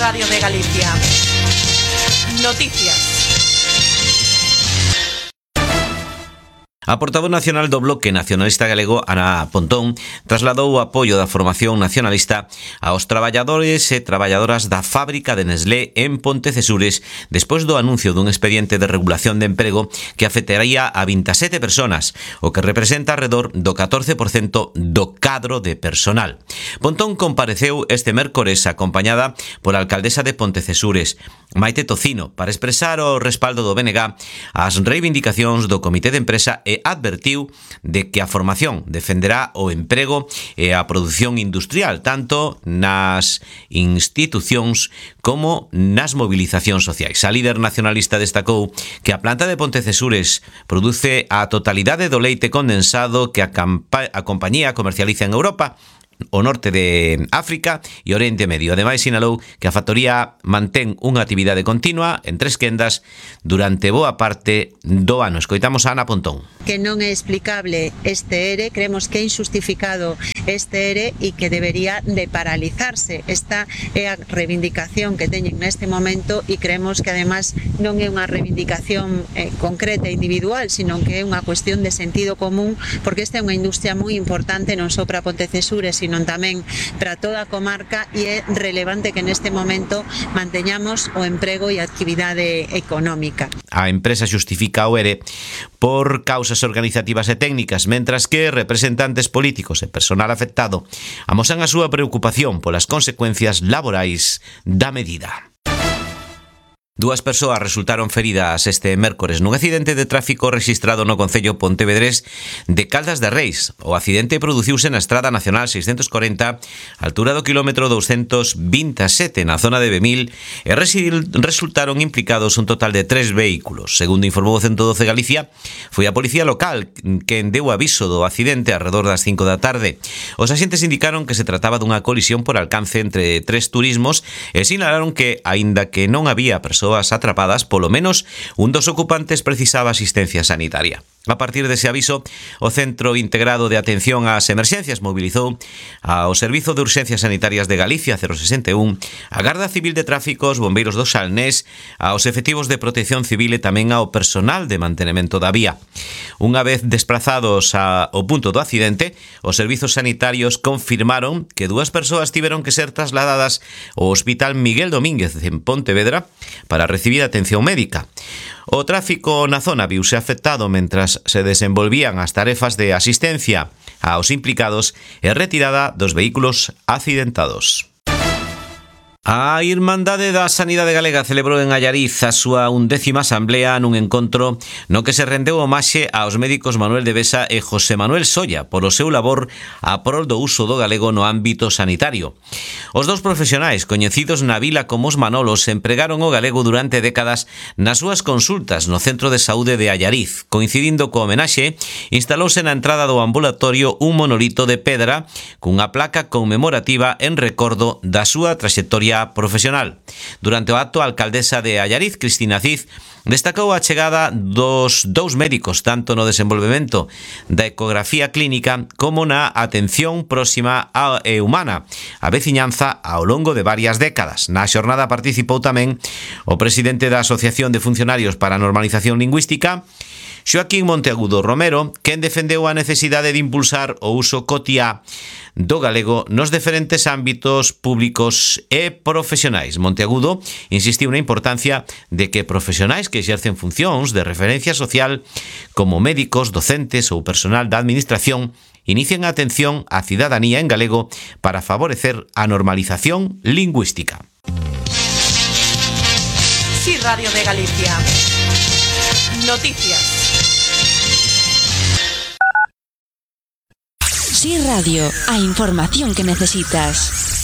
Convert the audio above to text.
Radio de Galicia. Noticias. A portavoz nacional do Bloque Nacionalista Galego, Ana Pontón, trasladou o apoio da formación nacionalista aos traballadores e traballadoras da fábrica de Nestlé en Pontecesures despois do anuncio dun expediente de regulación de emprego que afectaría a 27 personas, o que representa alrededor do 14% do cadro de personal. Pontón compareceu este mércores acompañada pola alcaldesa de Pontecesures, Maite Tocino, para expresar o respaldo do BNG ás reivindicacións do Comité de Empresa e advertiu de que a formación defenderá o emprego e a produción industrial tanto nas institucións como nas movilizacións sociais. A líder nacionalista destacou que a planta de Pontecesures produce a totalidade do leite condensado que a compañía comercializa en Europa, o norte de África e Oriente Medio. Ademais, sinalou que a factoría mantén unha actividade continua en tres quendas durante boa parte do ano. Escoitamos a Ana Pontón. Que non é explicable este ERE, creemos que é injustificado este ERE e que debería de paralizarse. Esta é a reivindicación que teñen neste momento e creemos que ademais non é unha reivindicación concreta e individual, sino que é unha cuestión de sentido común, porque esta é unha industria moi importante non só para Pontecesures, sino tamén para toda a comarca e é relevante que neste momento manteñamos o emprego e a actividade económica. A empresa xustifica o ERE por causas organizativas e técnicas, mentras que representantes políticos e personal afectado amosan a súa preocupación polas consecuencias laborais da medida. Dúas persoas resultaron feridas este mércores nun accidente de tráfico rexistrado no concello pontevedrés de Caldas de Reis. O accidente produciuse na Estrada Nacional 640, altura do quilómetro 227 na zona de Bemil, e resultaron implicados un total de 3 vehículos. Segundo informou o 112 Galicia, foi a policía local quen deu aviso do accidente alrededor das 5 da tarde. Os axentes indicaron que se trataba dunha colisión por alcance entre 3 turismos e sinalaron que, aínda que non había persoas atrapadas, polo menos un dos ocupantes precisaba asistencia sanitaria. A partir dese aviso, o Centro Integrado de Atención ás Emerxencias mobilizou ao Servizo de Urxencias Sanitarias de Galicia 061, a Garda Civil de Tráfico, os bombeiros do Salnés, aos efectivos de protección civil e tamén ao personal de mantenemento da vía. Unha vez desplazados ao punto do accidente, os servizos sanitarios confirmaron que 2 persoas tiveron que ser trasladadas ao Hospital Miguel Domínguez en Pontevedra para recibir atención médica. O tráfico na zona viuse afectado mentras se desenvolvían as tarefas de asistencia aos implicados e retirada dos vehículos accidentados. A Irmandade da Sanidade Galega celebrou en Allariz a súa 11ª asamblea nun encontro no que se rendeu homaxe aos médicos Manuel de Besa e José Manuel Solla polo seu labor a prol do uso do galego no ámbito sanitario. Os dous profesionais, coñecidos na vila como os Manolos, empregaron o galego durante décadas nas súas consultas no Centro de Saúde de Allariz. Coincidindo co homenaxe, instalouse na entrada do ambulatorio un monolito de pedra cunha placa conmemorativa en recordo da súa traxectoria profesional. Durante o acto, a alcaldesa de Allariz, Cristina Cid, destacou a chegada dos 2 médicos tanto no desenvolvemento da ecografía clínica como na atención próxima e humana, a veciñanza ao longo de varias décadas. Na xornada participou tamén o presidente da Asociación de Funcionarios para a Normalización Lingüística, Xoaquín Monteagudo Romero, quen defendeu a necesidade de impulsar o uso cotiá do galego nos diferentes ámbitos públicos e profesionais. Monteagudo insistiu na importancia de que profesionais que exercen funcións de referencia social como médicos, docentes ou personal da administración inicien a atención á cidadanía en galego para favorecer a normalización lingüística. Sí, Radio de Galicia. Noticias. Sí Radio, a información que necesitas.